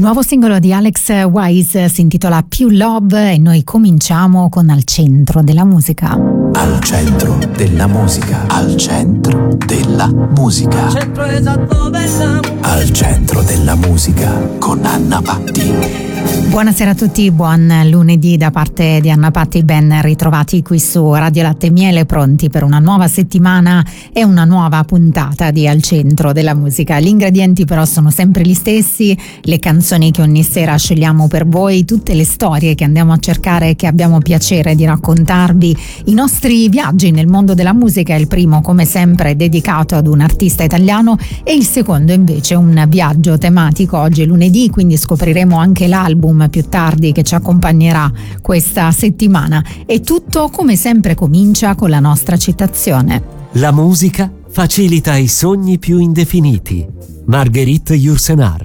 nuovo singolo di Alex Wise si intitola Più Love e noi cominciamo con Al centro della musica. Al centro della musica. Al centro della musica. Al centro della musica con Anna Patti. Buonasera a tutti, buon lunedì da parte di Anna Patti, ben ritrovati qui su Radio Latte e Miele, pronti per una nuova settimana e una nuova puntata di Al centro della musica. Gli ingredienti però sono sempre gli stessi, le canzoni che ogni sera scegliamo per voi, tutte le storie che andiamo a cercare e che abbiamo piacere di raccontarvi, i nostri viaggi nel mondo della musica, il primo come sempre dedicato ad un artista italiano e il secondo invece un viaggio tematico. Oggi è lunedì, quindi scopriremo anche l'album più tardi che ci accompagnerà questa settimana e tutto come sempre comincia con la nostra citazione. La musica facilita i sogni più indefiniti. Marguerite Yourcenar.